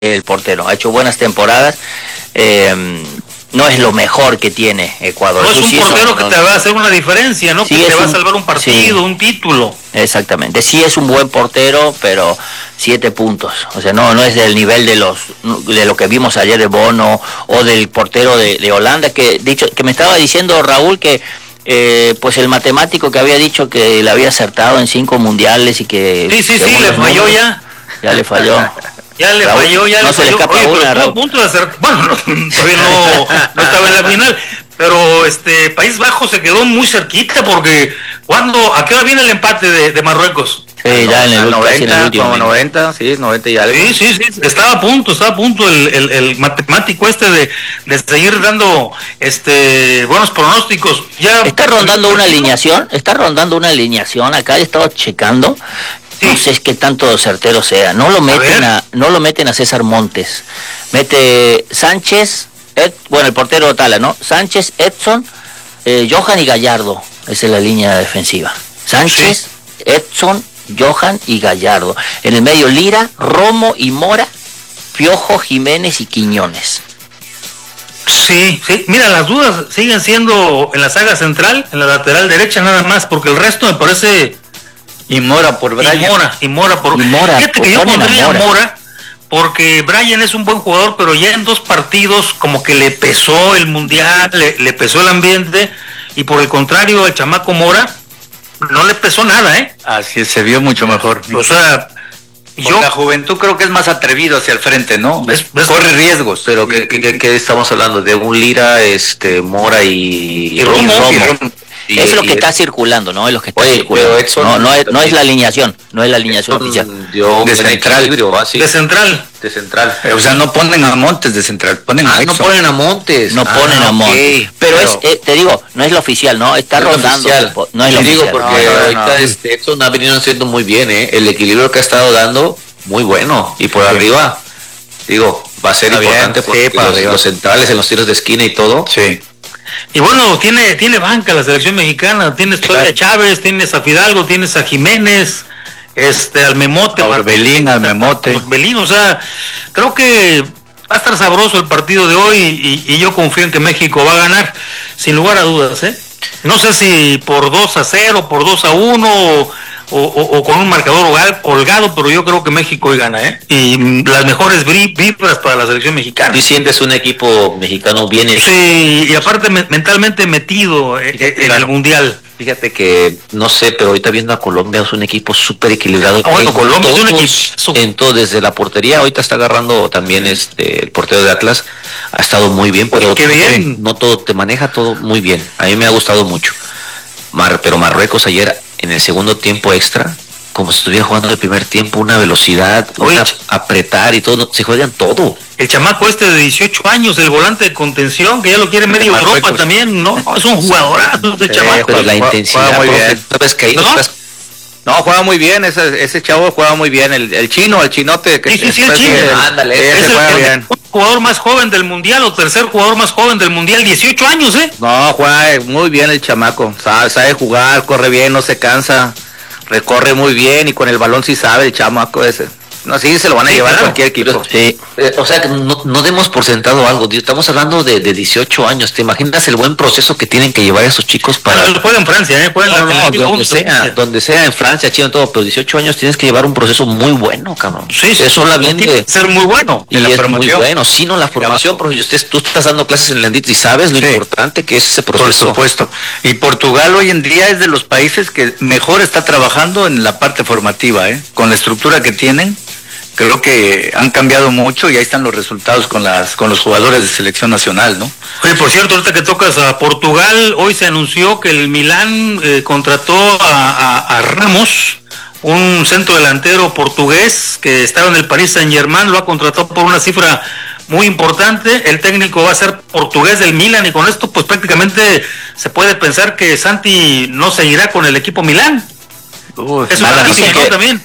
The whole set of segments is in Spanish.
el portero, ha hecho buenas temporadas. No es lo mejor que tiene Ecuador. No es un portero que te va a hacer una diferencia, ¿no? Sí, que te va a salvar un partido, un título. Exactamente, sí es un buen portero, pero 7 puntos. O sea, no es del nivel de lo que vimos ayer de Bono o del portero de Holanda, que me estaba diciendo Raúl que pues el matemático que había dicho que le había acertado en 5 mundiales y que... Sí, le falló ya. Ya le falló. Ya le falló, ya le falló. No se le escapa una, Raúl. Punto de hacer, bueno, todavía no estaba en la final, pero País Bajo se quedó muy cerquita porque ¿a qué hora viene el empate de Marruecos? Sí, ya en el 90, como 90, sí, 90 y algo. Sí, estaba a punto el matemático de seguir dando buenos pronósticos. Ya está rondando una alineación, acá he estado checando. Sí. No sé qué tanto certero sea. No lo meten a César Montes. Mete Sánchez, el portero Tala, ¿no? Sánchez, Edson, Johan y Gallardo. Esa es la línea defensiva. Sánchez, sí. Edson, Johan y Gallardo. En el medio Lira, Romo y Mora, Piojo, Jiménez y Quiñones. Sí. Mira, las dudas siguen siendo en la saga central, en la lateral derecha nada más, porque el resto me parece... Y Mora por Brian. Y Mora por... Fíjate que yo pondría a Mora porque Brian es un buen jugador, pero ya en 2 partidos como que le pesó el mundial, le pesó el ambiente, y por el contrario el chamaco Mora no le pesó nada, Así se vio mucho mejor. O sea, la juventud creo que es más atrevido hacia el frente, ¿no? Corre riesgos. Pero ¿qué estamos hablando? De un Lira, Mora y Romo. Es lo que está circulando, ¿no? Es lo que está circulando. Edson, no es la alineación, oficial. De central. O sea, no ponen a Montes de central, ponen a Edson. No ponen a Montes. Okay. Pero te digo, no es lo oficial, ¿no? Está rondando. No es lo oficial. Porque ahorita Edson ha venido haciendo muy bien, El equilibrio que ha estado dando, muy bueno. Y por arriba, va a ser importante porque los centrales en los tiros de esquina y todo. Sí. Y bueno, tiene banca la selección mexicana, tienes a Chávez, tienes a Fidalgo, tienes a Jiménez, al Memote, Orbelín, o sea, creo que va a estar sabroso el partido de hoy y yo confío en que México va a ganar, sin lugar a dudas, No sé si por 2-0, por 2-1 o con un marcador holgado, pero yo creo que México hoy gana, y las mejores vibras para la selección mexicana. ¿Y sientes un equipo mexicano bien hecho? Sí, y aparte mentalmente metido en el mundial. Fíjate que, no sé, pero ahorita viendo a Colombia es un equipo súper equilibrado. Colombia es un equipo. En todo, desde la portería, ahorita está agarrando también el portero de Atlas, ha estado muy bien, pero qué bien. No todo, te maneja todo muy bien. A mí me ha gustado mucho. Pero Marruecos ayer, en el segundo tiempo extra, como si estuviera jugando el primer tiempo, una velocidad, apretar y todo, se juegan todo. El chamaco de 18 años, el volante de contención, que ya lo quiere medio Europa también, ¿no? Es un jugadorazo ese chamaco. Pero la intensidad, muy bien. ¿Sabes qué? No, juega muy bien, ese chavo juega muy bien, el chinote. Sí, el chino. Ándale, es el jugador más joven del mundial, o tercer jugador más joven del mundial, 18 años, No, juega muy bien el chamaco, sabe jugar, corre bien, no se cansa, recorre muy bien y con el balón sí sabe el chamaco ese. No, sí, se lo van a llevar cualquier equipo. Sí. O sea, que no demos por sentado algo. Estamos hablando de 18 años. ¿Te imaginas el buen proceso que tienen que llevar esos chicos para...? Pero juegan en Francia, donde sea, en Francia, China, todo, pero 18 años tienes que llevar un proceso muy bueno, cabrón. Sí, eso tiene que ser muy bueno. Y es muy bueno, sino la formación, porque tú estás dando clases en el Endit y sabes lo importante que es ese proceso. Por supuesto. Y Portugal hoy en día es de los países que mejor está trabajando en la parte formativa, con la estructura que tienen. Creo que han cambiado mucho y ahí están los resultados con los jugadores de selección nacional, ¿no? Oye, por cierto, ahorita que tocas a Portugal, hoy se anunció que el Milán contrató a Ramos, un centro delantero portugués que estaba en el Paris Saint-Germain, lo ha contratado por una cifra muy importante. El técnico va a ser portugués del Milán y con esto pues prácticamente se puede pensar que Santi no seguirá con el equipo Milán. Es una noticia también.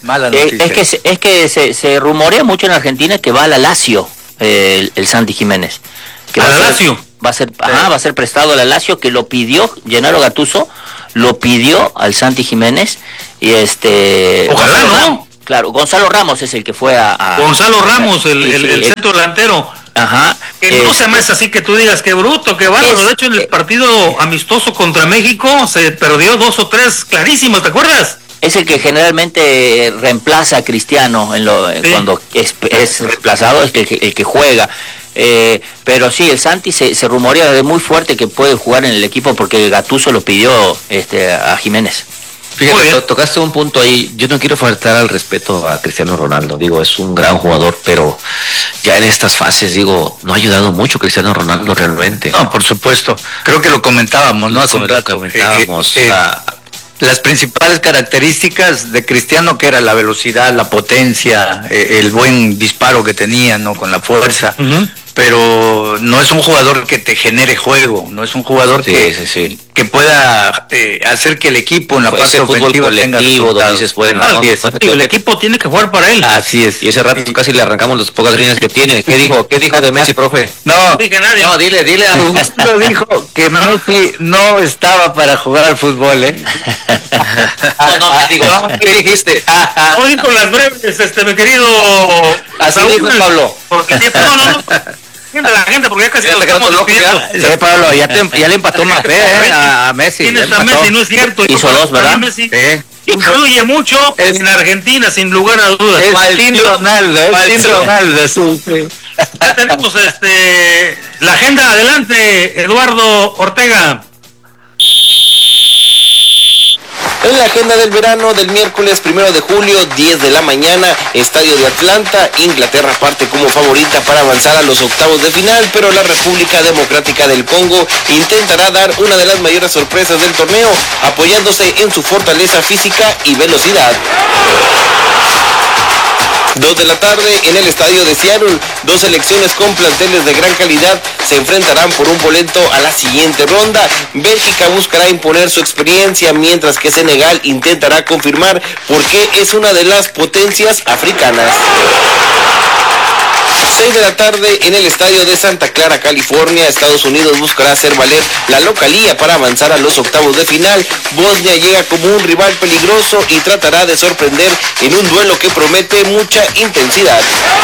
Es que se rumorea mucho en Argentina que va a la Lazio el Santi Jiménez. Que ¿A la Lazio? Va a ser prestado a la Lazio, que lo pidió Gennaro Gattuso, lo pidió al Santi Jiménez y ojalá, ¿no? Claro, Gonzalo Ramos es el que fue a Gonzalo Ramos, el centro delantero. Ajá. Que no se me hace así que tú digas qué bruto, qué bárbaro. De hecho, en el partido amistoso contra México se perdió 2 o 3 clarísimos, ¿te acuerdas? Es el que generalmente reemplaza a Cristiano sí. Cuando es reemplazado, es el que juega. Pero sí, el Santi se rumorea de muy fuerte que puede jugar en el equipo porque Gattuso lo pidió a Jiménez. Fíjate, tocaste un punto ahí. Yo no quiero faltar al respeto a Cristiano Ronaldo. Digo, es un gran jugador, pero ya en estas fases, digo, no ha ayudado mucho Cristiano Ronaldo realmente. No, por supuesto. Creo que lo comentábamos, ¿no? Hace un rato. Las principales características de Cristiano, que era la velocidad, la potencia, el buen disparo que tenía, ¿no? Con la fuerza. Uh-huh. Pero no es un jugador que te genere juego, no es un jugador que pueda hacer que el equipo en la parte ofensiva tenga resultados. El equipo tiene que jugar para él. Así es. Y ese rato casi le arrancamos las pocas líneas que tiene. ¿Qué dijo de Messi, profe? No dije nadie. No, dile a Augusto dijo que Messi no estaba para jugar al fútbol, ¿qué dijiste? No dijo las breves, mi querido. Así dijo Pablo. Porque la gente, porque ya casi lo estamos despidiendo. Sí, Pablo, ya le empató Mbappé a Messi. Tienes a Messi, no es cierto. Hizo 2, ¿verdad? Messi influye mucho en Argentina, sin lugar a dudas. Es Tim Ronaldo, Ya tenemos la agenda. Adelante, Eduardo Ortega. En la agenda del verano del miércoles 1 de julio, 10 de la mañana, Estadio de Atlanta, Inglaterra parte como favorita para avanzar a los octavos de final, pero la República Democrática del Congo intentará dar una de las mayores sorpresas del torneo, apoyándose en su fortaleza física y velocidad. 2 de la tarde en el estadio de Seattle, 2 selecciones con planteles de gran calidad se enfrentarán por un boleto a la siguiente ronda. Bélgica buscará imponer su experiencia, mientras que Senegal intentará confirmar por qué es una de las potencias africanas. 6 de la tarde en el estadio de Santa Clara, California, Estados Unidos buscará hacer valer la localía para avanzar a los octavos de final. Bosnia llega como un rival peligroso y tratará de sorprender en un duelo que promete mucha intensidad.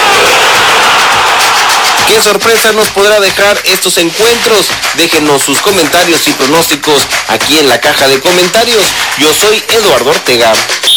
¿Qué sorpresa nos podrá dejar estos encuentros? Déjenos sus comentarios y pronósticos aquí en la caja de comentarios. Yo soy Eduardo Ortega.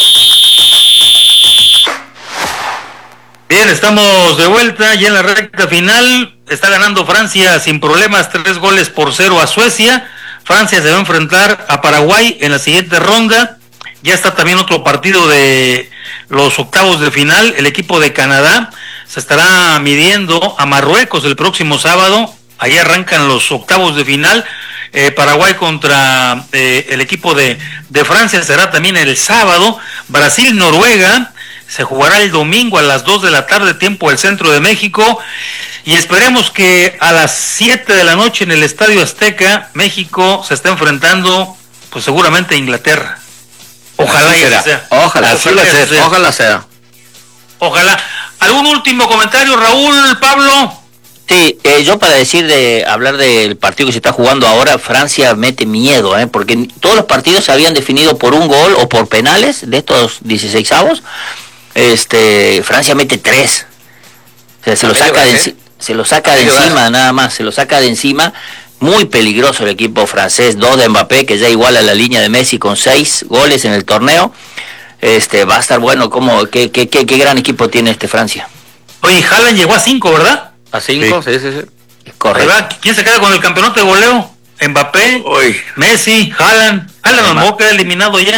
Bien, estamos de vuelta ya en la recta final. Está ganando Francia sin problemas, 3-0 a Suecia. Francia se va a enfrentar a Paraguay en la siguiente ronda. Ya está también otro partido de los octavos de final. El equipo de Canadá se estará midiendo a Marruecos el próximo sábado. Ahí arrancan los octavos de final. Paraguay contra el equipo de Francia será también el sábado. Brasil-Noruega se jugará el domingo a las 2 de la tarde, tiempo del centro de México, y esperemos que a las 7 de la noche en el Estadio Azteca, México se está enfrentando, pues seguramente a Inglaterra. Ojalá sea. Ojalá sea. Ojalá. ¿Algún último comentario, Raúl, Pablo? Sí, yo para hablar del partido que se está jugando ahora, Francia mete miedo, porque todos los partidos se habían definido por un gol o por penales de estos 16avos. Francia mete 3. O sea, se lo saca de encima, nada más, se lo saca de encima. Muy peligroso el equipo francés, 2 de Mbappé, que ya iguala la línea de Messi con 6 goles en el torneo. Va a estar bueno, qué gran equipo tiene Francia. Oye, Haaland llegó a 5, ¿verdad? A 5, sí. Correcto. ¿Quién se queda con el campeonato de goleo? Mbappé, Messi, Haaland. Haaland no queda eliminado ya.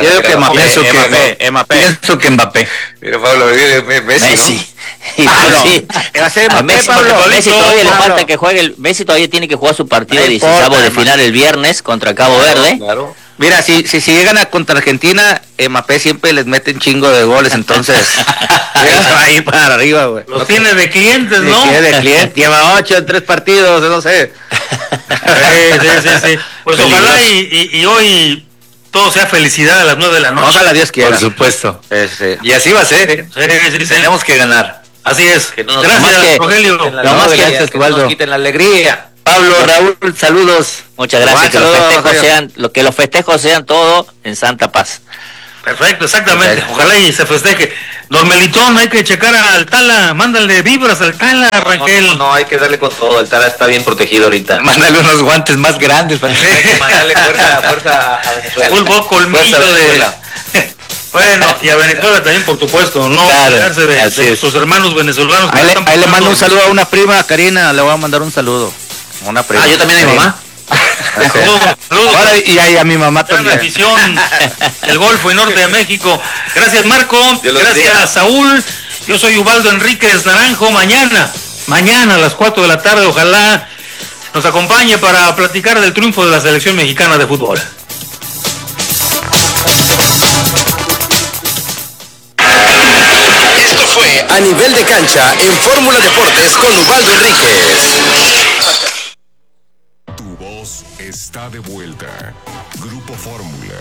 Pienso que Mbappé. Mira, Pablo, Messi. Messi todavía le falta que juegue. Messi todavía tiene que jugar su partido 16avo de final el viernes contra Cabo Verde. Claro. Mira, si llegan contra Argentina, Mbappé siempre les mete un chingo de goles, entonces va a ir para arriba, güey. Los tiene de clientes, ¿no? Tiene de clientes, lleva 8 en 3 partidos, no sé. Sí. Pues ojalá y hoy todo sea felicidad a las 9 de la noche. Ojalá Dios quiera. Por supuesto. Y así va a ser, Sí. Tenemos que ganar. Así es. Gracias, Rogelio. Gracias, Osvaldo. No quiten la alegría. Pablo, Raúl, saludos. Muchas gracias. Que los festejos sean todo en santa paz. Perfecto, exactamente. Perfecto. Ojalá y se festeje. Don Melitón, hay que checar al Tala, mándale vibras al Tala, Rangel. No, hay que darle con todo, el Tala está bien protegido ahorita. Mándale unos guantes más grandes para que mandarle fuerza a Venezuela. Fútbol colmillo de... Bueno, y a Venezuela también, por supuesto, no olvidarse de sus hermanos venezolanos. Ahí le mando un saludo a una prima, a Karina, le voy a mandar un saludo. Una prima. Yo también a mi mamá. Saludos. Y a mi mamá también. Afición del Golfo y Norte de México. Gracias, Marco. Gracias, Saúl. Yo soy Ubaldo Enríquez Naranjo. Mañana a las 4 de la tarde, ojalá nos acompañe para platicar del triunfo de la selección mexicana de fútbol. Esto fue A Nivel de Cancha en Fórmula Deportes con Ubaldo Enríquez. Tu voz está de vuelta. Grupo Fórmula.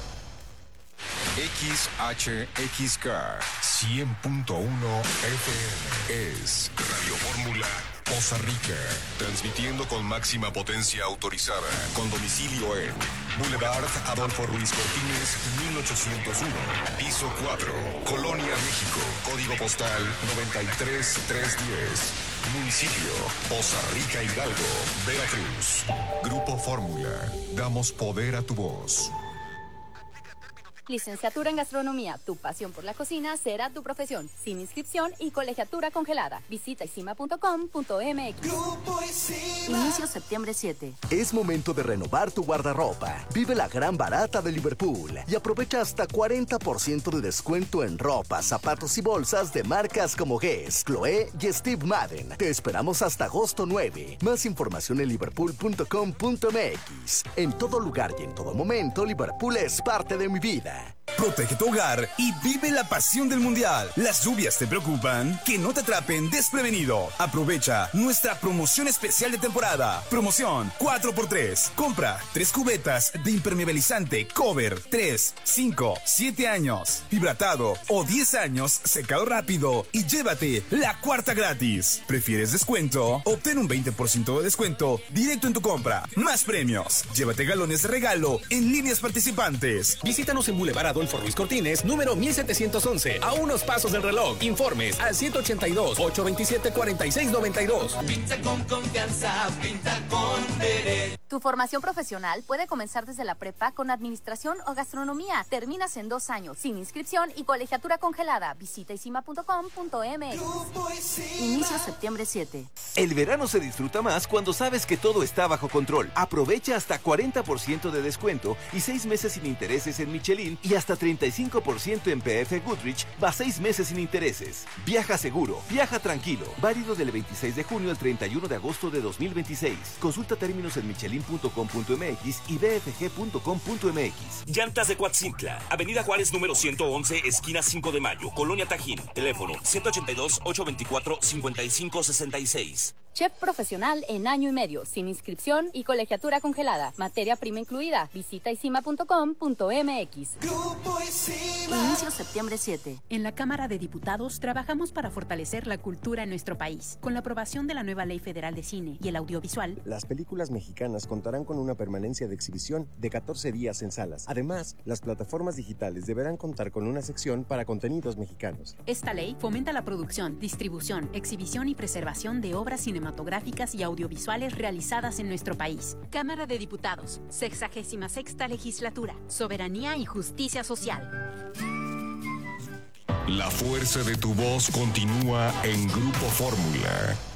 XHXK 100.1 FM es Radio Fórmula Poza Rica, transmitiendo con máxima potencia autorizada, con domicilio en Boulevard Adolfo Ruiz Cortines, 1801, piso 4, Colonia, México, código postal 93310, municipio Poza Rica, Hidalgo, Veracruz. Grupo Fórmula, damos poder a tu voz. Licenciatura en Gastronomía, tu pasión por la cocina será tu profesión, sin inscripción y colegiatura congelada. Visita isima.com.mx. Inicio septiembre 7. Es momento de renovar tu guardarropa. Vive la gran barata de Liverpool y aprovecha hasta 40% de descuento en ropa, zapatos y bolsas de marcas como Guess, Chloé y Steve Madden. Te esperamos hasta agosto 9. Más información en liverpool.com.mx. En todo lugar y en todo momento, Liverpool es parte de mi vida. Protege tu hogar y vive la pasión del mundial. ¿Las lluvias te preocupan? Que no te atrapen desprevenido. Aprovecha nuestra promoción especial de temporada. Promoción 4x3. Compra 3 cubetas de impermeabilizante Cover 3, 5, 7 años. Hidratado o 10 años secado rápido y llévate la cuarta gratis. ¿Prefieres descuento? Obtén un 20% de descuento directo en tu compra. Más premios. Llévate galones de regalo en líneas participantes. Visítanos en Boulevard Adolfo Ruiz Cortines, número 1711, a unos pasos del reloj. Informes al 182-827-4692. Pinta con confianza, pinta con derecho. Tu formación profesional puede comenzar desde la prepa con administración o gastronomía. Terminas en 2 años, sin inscripción y colegiatura congelada. Visita isima.com.mx. Inicio septiembre 7. El verano se disfruta más cuando sabes que todo está bajo control. Aprovecha hasta 40% de descuento y 6 meses sin intereses en Michelin y hasta 35% en PF Goodrich, va 6 meses sin intereses. Viaja seguro, viaja tranquilo. Válido del 26 de junio al 31 de agosto de 2026. Consulta términos en michelin.com.mx y bfg.com.mx. Llantas de Coatzintla, Avenida Juárez número 111, esquina 5 de Mayo, Colonia Tajín. Teléfono 182-824-5566. Chef profesional en año y medio, sin inscripción y colegiatura congelada. Materia prima incluida. Visita isima.com.mx. Inicio septiembre 7. En la Cámara de Diputados trabajamos para fortalecer la cultura en nuestro país. Con la aprobación de la nueva Ley Federal de Cine y el Audiovisual, las películas mexicanas contarán con una permanencia de exhibición de 14 días en salas. Además, las plataformas digitales deberán contar con una sección para contenidos mexicanos. Esta ley fomenta la producción, distribución, exhibición y preservación de obras cinematográficas y audiovisuales realizadas en nuestro país. Cámara de Diputados, 66ª Legislatura, Soberanía y Justicia Social. La fuerza de tu voz continúa en Grupo Fórmula.